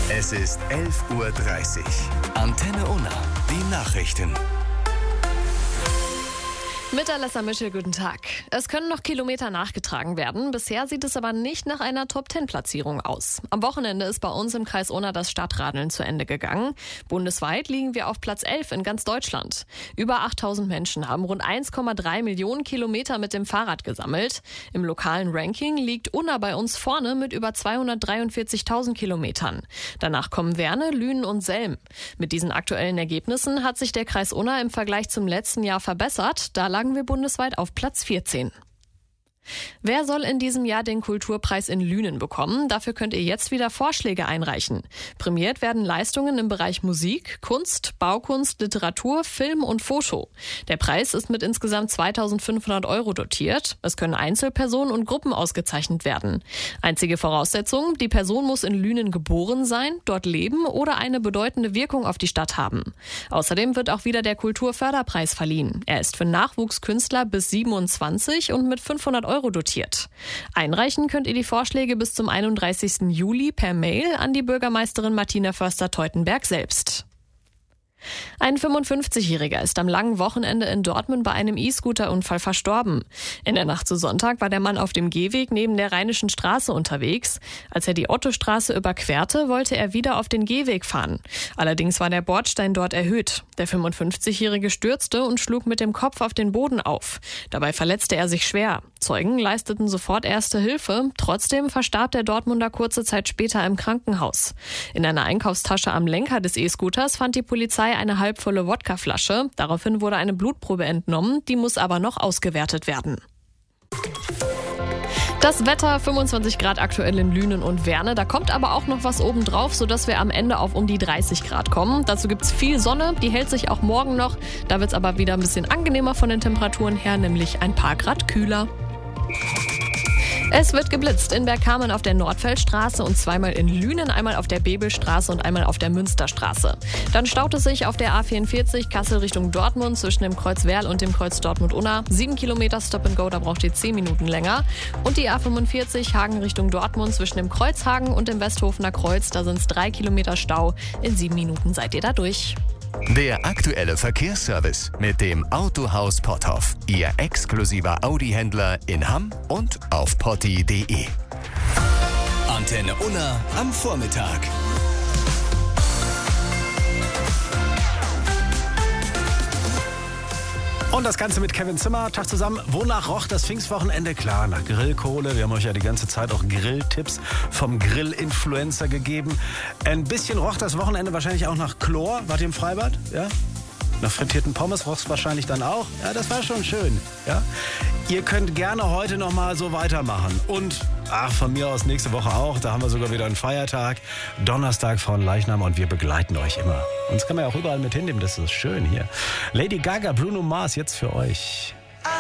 Es ist 11:30 Uhr. Antenne Unna, die Nachrichten. Mit Alessa Mischel, guten Tag. Es können noch Kilometer nachgetragen werden. Bisher sieht es aber nicht nach einer Top-10-Platzierung aus. Am Wochenende ist bei uns im Kreis Unna das Stadtradeln zu Ende gegangen. Bundesweit liegen wir auf Platz 11 in ganz Deutschland. Über 8000 Menschen haben rund 1,3 Millionen Kilometer mit dem Fahrrad gesammelt. Im lokalen Ranking liegt Unna bei uns vorne mit über 243.000 Kilometern. Danach kommen Werne, Lünen und Selm. Mit diesen aktuellen Ergebnissen hat sich der Kreis Unna im Vergleich zum letzten Jahr verbessert. Da lagen wir bundesweit auf Platz 14. Wer soll in diesem Jahr den Kulturpreis in Lünen bekommen? Dafür könnt ihr jetzt wieder Vorschläge einreichen. Prämiert werden Leistungen im Bereich Musik, Kunst, Baukunst, Literatur, Film und Foto. Der Preis ist mit insgesamt 2.500 € dotiert. Es können Einzelpersonen und Gruppen ausgezeichnet werden. Einzige Voraussetzung, die Person muss in Lünen geboren sein, dort leben oder eine bedeutende Wirkung auf die Stadt haben. Außerdem wird auch wieder der Kulturförderpreis verliehen. Er ist für Nachwuchskünstler bis 27 und mit 500 € dotiert. Einreichen könnt ihr die Vorschläge bis zum 31. Juli per Mail an die Bürgermeisterin Martina Förster-Teutenberg selbst. Ein 55-Jähriger ist am langen Wochenende in Dortmund bei einem E-Scooter-Unfall verstorben. In der Nacht zu Sonntag war der Mann auf dem Gehweg neben der Rheinischen Straße unterwegs. Als er die Ottostraße überquerte, wollte er wieder auf den Gehweg fahren. Allerdings war der Bordstein dort erhöht. Der 55-Jährige stürzte und schlug mit dem Kopf auf den Boden auf. Dabei verletzte er sich schwer. Zeugen leisteten sofort erste Hilfe. Trotzdem verstarb der Dortmunder kurze Zeit später im Krankenhaus. In einer Einkaufstasche am Lenker des E-Scooters fand die Polizei eine halbvolle Wodkaflasche. Daraufhin wurde eine Blutprobe entnommen. Die muss aber noch ausgewertet werden. Das Wetter, 25 Grad aktuell in Lünen und Werne. Da kommt aber auch noch was obendrauf, sodass wir am Ende auf um die 30 Grad kommen. Dazu gibt's viel Sonne, die hält sich auch morgen noch. Da wird's aber wieder ein bisschen angenehmer von den Temperaturen her, nämlich ein paar Grad kühler. Es wird geblitzt in Bergkamen auf der Nordfeldstraße und zweimal in Lünen, einmal auf der Bebelstraße und einmal auf der Münsterstraße. Dann staut es sich auf der A44 Kassel Richtung Dortmund zwischen dem Kreuz Werl und dem Kreuz Dortmund-Unna. 7 Kilometer Stop and Go, da braucht ihr 10 Minuten länger. Und die A45 Hagen Richtung Dortmund zwischen dem Kreuz Hagen und dem Westhofener Kreuz, da sind es 3 Kilometer Stau. In 7 Minuten seid ihr da durch. Der aktuelle Verkehrsservice mit dem Autohaus Potthoff. Ihr exklusiver Audi-Händler in Hamm und auf potti.de. Antenne Unna am Vormittag. Und das Ganze mit Kevin Zimmer. Tag zusammen. Wonach roch das Pfingstwochenende? Klar, nach Grillkohle. Wir haben euch ja die ganze Zeit auch Grilltipps vom Grill-Influencer gegeben. Ein bisschen roch das Wochenende wahrscheinlich auch nach Chlor. Wart ihr im Freibad? Ja? Nach frittierten Pommes roch es wahrscheinlich dann auch. Ja, das war schon schön. Ja? Ihr könnt gerne heute noch mal so weitermachen. Und von mir aus nächste Woche auch. Da haben wir sogar wieder einen Feiertag. Donnerstag von Leichnam und wir begleiten euch immer. Uns kann man ja auch überall mit hinnehmen. Das ist schön hier. Lady Gaga, Bruno Mars jetzt für euch.